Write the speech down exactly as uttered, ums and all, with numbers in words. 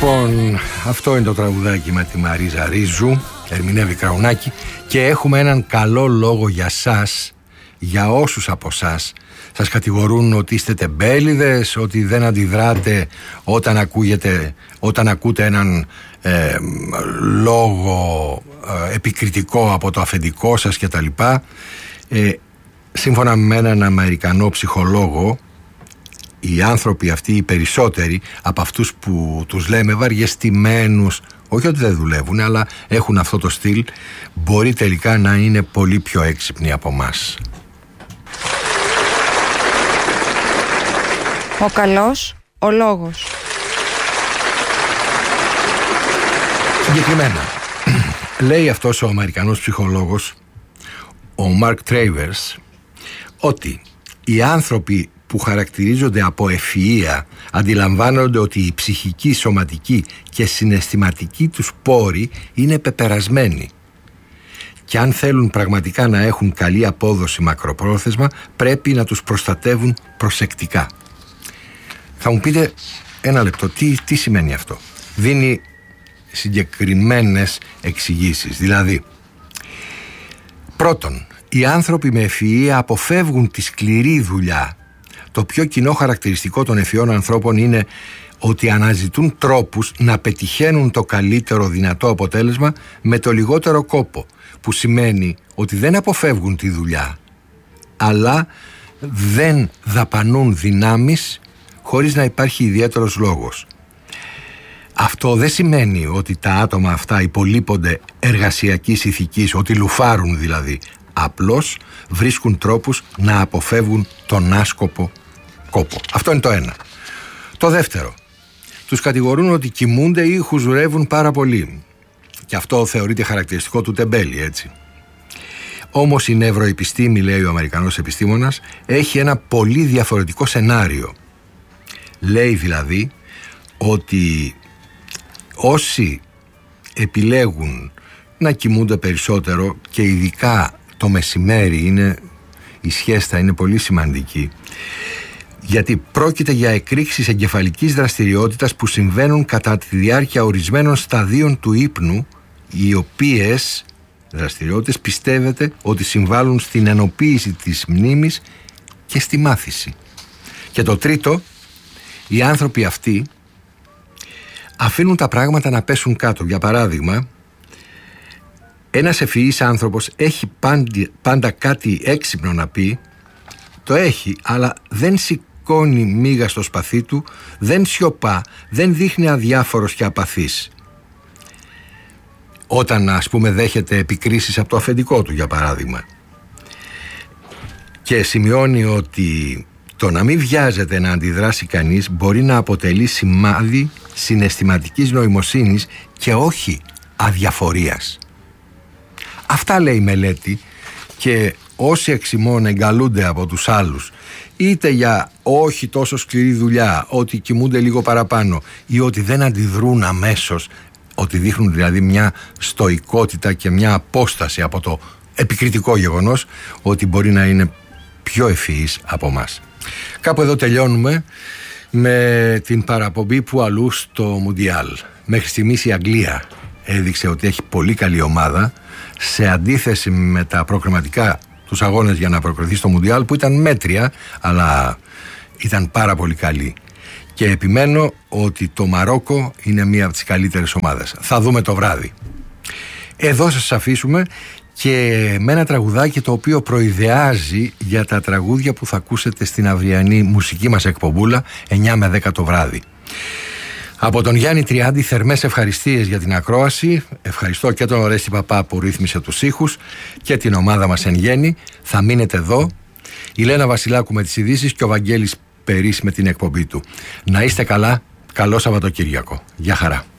Λοιπόν, αυτό είναι το τραγουδάκι με τη Μαρίζα Ρίζου, ερμηνεύει Κραουνάκη, και έχουμε έναν καλό λόγο για σας, για όσους από σας σας κατηγορούν ότι είστε τεμπέληδες, ότι δεν αντιδράτε όταν, ακούγεται, όταν ακούτε έναν ε, λόγο ε, επικριτικό από το αφεντικό σας κτλ. Ε, σύμφωνα με έναν Αμερικανό ψυχολόγο, οι άνθρωποι αυτοί, οι περισσότεροι από αυτούς που τους λέμε βαριεστημένους, όχι ότι δεν δουλεύουν, αλλά έχουν αυτό το στυλ, μπορεί τελικά να είναι πολύ πιο έξυπνοι από μας. Ο καλός, ο λόγος. Συγκεκριμένα, λέει αυτός ο Αμερικανός ψυχολόγος, ο Μαρκ Τρέιβερς, ότι οι άνθρωποι που χαρακτηρίζονται από ευφυΐα αντιλαμβάνονται ότι η ψυχική, σωματική και συναισθηματική τους πόροι είναι πεπερασμένοι. Και αν θέλουν πραγματικά να έχουν καλή απόδοση μακροπρόθεσμα, πρέπει να τους προστατεύουν προσεκτικά. Θα μου πείτε ένα λεπτό, τι, τι σημαίνει αυτό? Δίνει συγκεκριμένες εξηγήσεις. Δηλαδή, πρώτον, οι άνθρωποι με ευφυΐα αποφεύγουν τη σκληρή δουλειά. Το πιο κοινό χαρακτηριστικό των ευφυών ανθρώπων είναι ότι αναζητούν τρόπους να πετυχαίνουν το καλύτερο δυνατό αποτέλεσμα με το λιγότερο κόπο, που σημαίνει ότι δεν αποφεύγουν τη δουλειά, αλλά δεν δαπανούν δυνάμεις χωρίς να υπάρχει ιδιαίτερος λόγος. Αυτό δεν σημαίνει ότι τα άτομα αυτά υπολείπονται εργασιακής ηθικής, ότι λουφάρουν δηλαδή. Απλώς βρίσκουν τρόπους να αποφεύγουν τον άσκοπο κόπο. Αυτό είναι το ένα. Το δεύτερο, τους κατηγορούν ότι κοιμούνται ή χουζουρεύουν πάρα πολύ. Και αυτό θεωρείται χαρακτηριστικό του τεμπέλη, έτσι. Όμως η νευροεπιστήμη, λέει ο Αμερικανός επιστήμονας, έχει ένα πολύ διαφορετικό σενάριο. Λέει δηλαδή ότι όσοι επιλέγουν να κοιμούνται περισσότερο, και ειδικά το μεσημέρι, είναι, η σιέστα είναι πολύ σημαντική, γιατί πρόκειται για εκρήξεις εγκεφαλικής δραστηριότητας που συμβαίνουν κατά τη διάρκεια ορισμένων σταδίων του ύπνου, οι οποίες δραστηριότητες πιστεύετε ότι συμβάλλουν στην ενοποίηση της μνήμης και στη μάθηση. Και το τρίτο, οι άνθρωποι αυτοί αφήνουν τα πράγματα να πέσουν κάτω. Για παράδειγμα, ένας ευφυής άνθρωπος έχει πάντα, πάντα κάτι έξυπνο να πει, το έχει, αλλά δεν σηκώνει μύγα στο σπαθί του, δεν σιωπά, δεν δείχνει αδιάφορος και απαθής. Όταν, ας πούμε, δέχεται επικρίσεις από το αφεντικό του, για παράδειγμα. Και σημειώνει ότι το να μην βιάζεται να αντιδράσει κανείς μπορεί να αποτελεί σημάδι συναισθηματικής νοημοσύνης και όχι αδιαφορίας. Αυτά λέει η μελέτη, και όσοι εξημών εγκαλούνται από τους άλλους, είτε για όχι τόσο σκληρή δουλειά, ότι κοιμούνται λίγο παραπάνω ή ότι δεν αντιδρούν αμέσως, ότι δείχνουν δηλαδή μια στοικότητα και μια απόσταση από το επικριτικό γεγονός, ότι μπορεί να είναι πιο ευφυείς από μας. Κάπου εδώ τελειώνουμε με την παραπομπή που αλλού στο Μουντιάλ. Μέχρι στιγμής η Αγγλία έδειξε ότι έχει πολύ καλή ομάδα, σε αντίθεση με τα προκριματικά τους αγώνες για να προκριθεί στο Μουντιάλ, που ήταν μέτρια, αλλά ήταν πάρα πολύ καλή. Και επιμένω ότι το Μαρόκο είναι μία από τις καλύτερες ομάδες. Θα δούμε το βράδυ. Εδώ σας αφήσουμε και με ένα τραγουδάκι το οποίο προειδεάζει για τα τραγούδια που θα ακούσετε στην αυριανή μουσική μας εκπομπούλα εννιά με δέκα το βράδυ. Από τον Γιάννη Τριάντη, θερμές ευχαριστίες για την ακρόαση. Ευχαριστώ και τον Ορέστη Παπά που ρύθμισε τους ήχους και την ομάδα μας εν γέννη. Θα μείνετε εδώ. Η Λένα Βασιλάκου με τις ειδήσεις και ο Βαγγέλης Περής με την εκπομπή του. Να είστε καλά. Καλό Σαββατοκύριακο. Γεια χαρά.